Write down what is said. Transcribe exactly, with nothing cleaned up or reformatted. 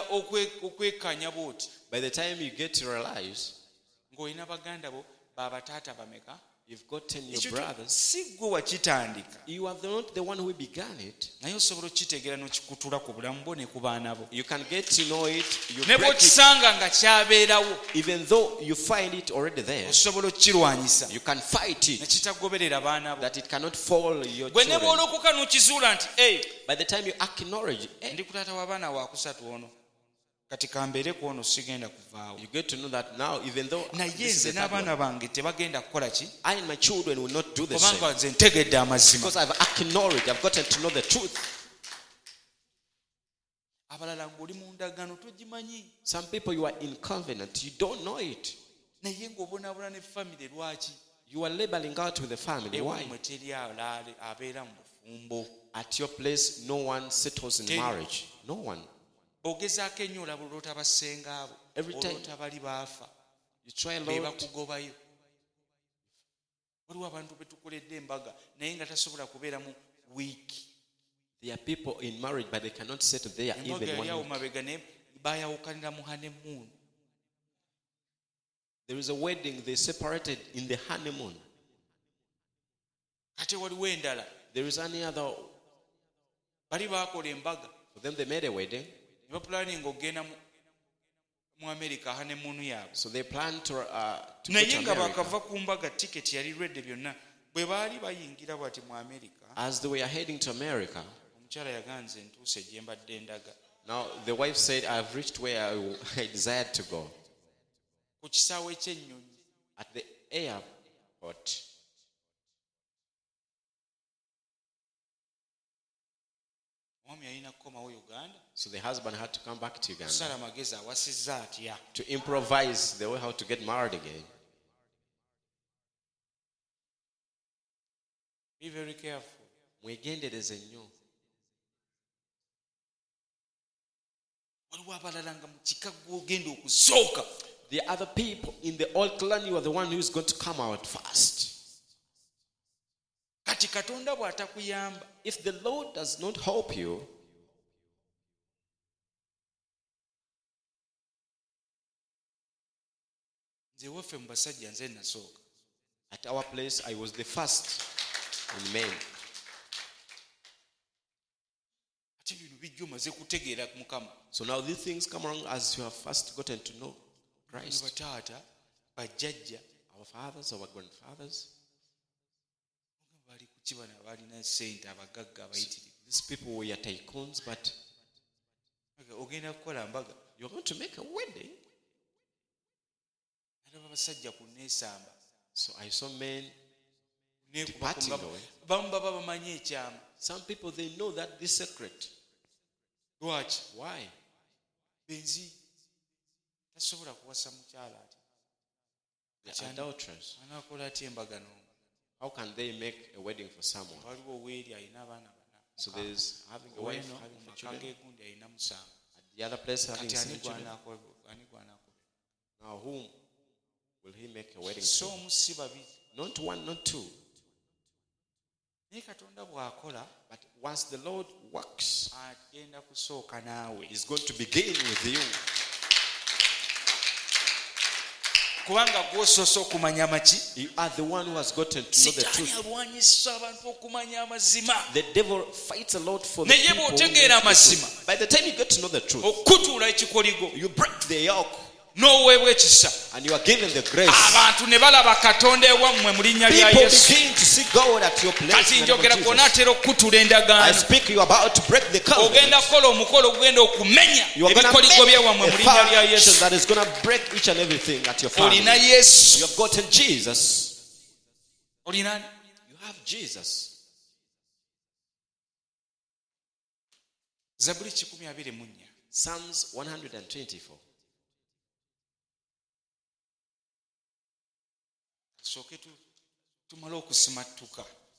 okwekanya bwoti. By the time you get to realize Ng'olina baganda bo baba taata bameka. you've gotten your brothers, Si gwe wakitandika. you are not the one who began it. Naye osobola okitegeera n'okikutula ku bulamu bwo ne ku baana bo. You can get to know it, you Ne break it, bw'okisanga nga kyabeerawo, even though you find it already there. osobola okukirwanyisa. You can fight Ne it, kitagoberera baana bo. that it cannot fall your Gwe ne children. bw'olokoka n'okizuula nti ei By the time you acknowledge, eh, ndi ku taata w'abaana wa kusatu ono. Kati kambeere ku ono sigenda kuvaawo. you get to know that now, even though Naye this is nze the third one, n'abaana bange tebagenda kukola ki? I and my children will not do the same. Kubanga nze ntegedde amazima. Because I've acknowledged, I've gotten to know the truth. Abalala ng'oli mu ndagaano togimanyi. Some people, you are in covenant, you don't know it. Naye ng'obonaabona ne famire lwaki? You are labeling out with the family. Why? Ewammwe teri alaale abeera mu bufumbo. At your place, no one settles in Tell you. marriage. No one. Ogezaako ennyo olaba olwota bassenga abo. Every time. Olwota bali baafa. You try, Be Lord. bakugobayo. Waliwo abantu be tukoledde embaga naye nga tasobola kubeera mu wiiki. There are people in marriage, but they cannot settle there Embaga even yali awo one week. mabega naye baayawukanira mu honeymoon. There is a wedding, they separated in the honeymoon. Kati waliwo endala. There is any other, Bali baakola embaga. for them they made a wedding. Ne bapulaninga okugenda mu mu America honeymoon yaabwe. So they plan to, uh, to go Naye to nga America. bakava ku mbaga tiketi yali redde byonna. Bwe baali bayingira bwati mu America, As they were heading to America, omukyala yaganze ntuuse gye mbadde ndaga. now the wife said, I've reached where I, I desired to go. Ku kisaawe ky'ennyonyi. At the airport. Omwami yalina kukomawo Uganda. So the husband had to come back to Uganda Kusala magezi awasizza atya. to improvise the way how to get married again. Be very careful. Mwegendereze nnyo. Waliwo abalala nga mu kika gw'ogenda okusooka. The other people in the old clan, you are the one who is going to come out first. Kati Katonda bw'atakuyamba. If the Lord does not help you, Nze waffe mu basajja nze nasooka. at our place, I was the first in men. Ate bino bijja omaze kutegeera Mukama. So now these things come along as you have first gotten to know Ne Christ. bataata, bajjajja, Our fathers, our grandfathers, bali ku kibana balina ssente abagagga abayitirivu. these people were tycoons, but Ogenda kukola mbaga. you're going to make a wedding. Alaba abasajja ku nneesamba. So I saw men Neekuba departing ku ngabo. away. Bamu baba bamanyi ekyama. Some people, they know that this secret. Lwaki? Why? Benzi tasobola kuwasa mukyala ati. They're adulterers. Anaakola atya embaga n'omu? How can they make a wedding for someone? Waliwo oweeri alina abaana bana. So there's having a wife, Ow'eno having mu the maka children. g'egundi alina musanvu. At the other place, having Kati ani seven children. gw'anaakola- ani gw'anaakola? Now, whom will he make a wedding So to? omu si babiri. Not one, not two. Naye Katonda bw'akola But once the Lord works, agenda kusooka naawe. He's going to begin with you. Kubanga gw'osoose okumanya maki? You are the one who has gotten to know the Sitaani truth. alwanyisa abantu okumanya amazima. The devil fights a lot for the Naye people who bw'otegeera know the amazima, truth. By the time you get to know the truth, okutuula ekikoligo you break the yoke n'oweebwa ekisa. and you are given the grace. Abantu ne balaba Katonda ewammwe mu linnya lya People Yesu. begin to see God at your place. Kati in the name njogera of gwonna Jesus. atera okukutula I endagaano. speak, you are about to break the covenant. Ogenda kukola omukolo ogenda okumenya You are going to ebikoligo make byawammwe mu a linnya lya foundation Yesu. that is going to break each and everything at your family. Olina Yesu. You have gotten Jesus. Olina ani? You have Jesus. Zaburi kikumi abiri mu nnya. Psalms one hundred twenty-four. Tusooke tu- tumale okusimattuka.